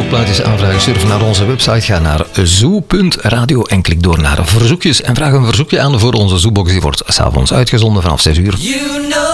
plaatjes aanvragen, surf naar onze website. Ga naar zoo.radio en klik door naar verzoekjes. En vraag een verzoekje aan voor onze Zoobox. Die wordt s'avonds uitgezonden vanaf 6 uur.